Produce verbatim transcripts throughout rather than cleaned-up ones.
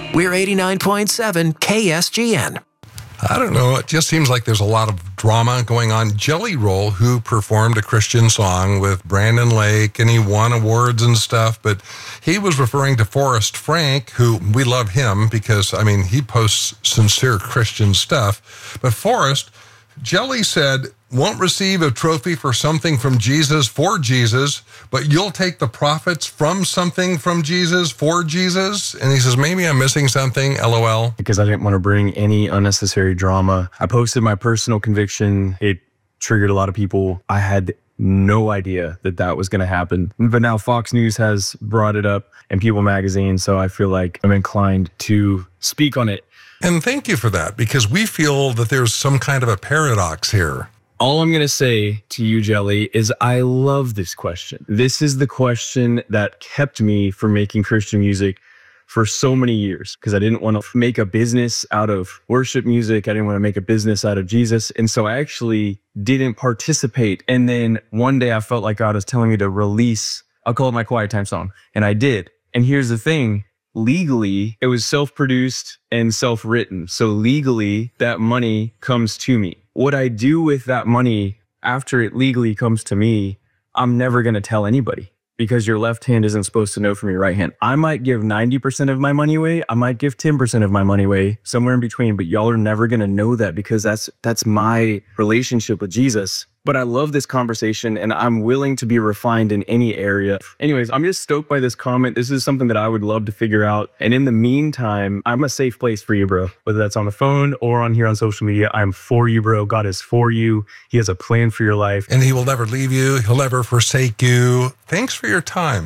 We're eighty-nine point seven K S G N. I don't know. It just seems like there's a lot of drama going on. Jelly Roll, who performed a Christian song with Brandon Lake, and he won awards and stuff, but he was referring to Forrest Frank, who we love him because, I mean, he posts sincere Christian stuff. But Forrest, Jelly said, won't receive a trophy for something from Jesus for Jesus, but you'll take the profits from something from Jesus for Jesus. And he says, maybe I'm missing something, LOL. Because I didn't want to bring any unnecessary drama. I posted my personal conviction. It triggered a lot of people. I had no idea that that was going to happen. But now Fox News has brought it up and People Magazine, so I feel like I'm inclined to speak on it. And thank you for that, because we feel that there's some kind of a paradox here. All I'm going to say to you, Jelly, is I love this question. This is the question that kept me from making Christian music for so many years, because I didn't want to make a business out of worship music. I didn't want to make a business out of Jesus. And so I actually didn't participate. And then one day I felt like God was telling me to release, I'll call it my quiet time song. And I did. And here's the thing. Legally, it was self-produced and self-written. So legally, that money comes to me. What I do with that money after it legally comes to me, I'm never going to tell anybody, because your left hand isn't supposed to know from your right hand. I might give ninety percent of my money away. I might give ten percent of my money away, somewhere in between, but y'all are never going to know that, because that's that's my relationship with Jesus. But I love this conversation, and I'm willing to be refined in any area. Anyways, I'm just stoked by this comment. This is something that I would love to figure out. And in the meantime, I'm a safe place for you, bro. Whether that's on the phone or on here on social media, I'm for you, bro. God is for you. He has a plan for your life. And he will never leave you. He'll never forsake you. Thanks for your time.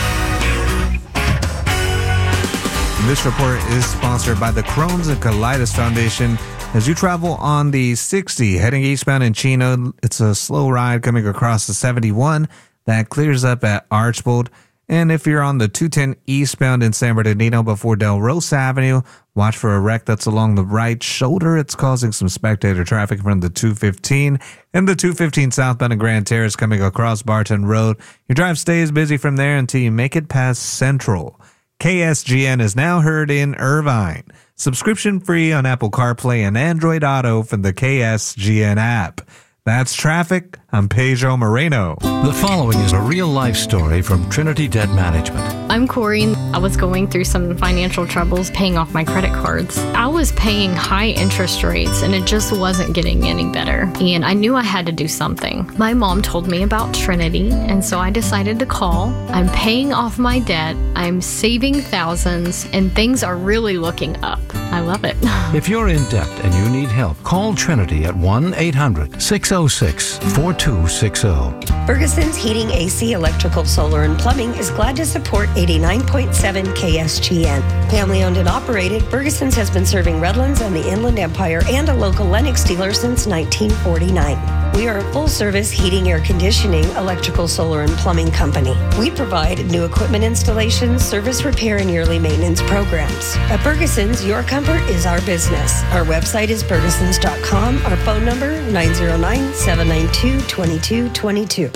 This report is sponsored by the Crohn's and Colitis Foundation. As you travel on the sixty heading eastbound in Chino, it's a slow ride coming across the seventy-one that clears up at Archbold. And if you're on the two ten eastbound in San Bernardino before Del Rosa Avenue, watch for a wreck that's along the right shoulder. It's causing some spectator traffic from the two fifteen and the two fifteen southbound in Grand Terrace coming across Barton Road. Your drive stays busy from there until you make it past Central. K S G N is now heard in Irvine. Subscription free on Apple CarPlay and Android Auto from the K S G N app. That's traffic. I'm Pedro Moreno. The following is a real-life story from Trinity Debt Management. I'm Corey. I was going through some financial troubles paying off my credit cards. I was paying high interest rates, and it just wasn't getting any better. And I knew I had to do something. My mom told me about Trinity, and so I decided to call. I'm paying off my debt. I'm saving thousands, and things are really looking up. I love it. If you're in debt and you need help, call Trinity at one eight hundred six oh six four two six oh. Ferguson's Heating, A C, Electrical, Solar, and Plumbing is glad to support eighty-nine point seven K S G N. Family owned and operated, Ferguson's has been serving Redlands and the Inland Empire and a local Lennox dealer since nineteen forty-nine. We are a full-service heating, air conditioning, electrical, solar, and plumbing company. We provide new equipment installations, service repair, and yearly maintenance programs. At Ferguson's, your comfort is our business. Our website is fergusons dot com. Our phone number, nine zero nine, seven nine two, two two two two.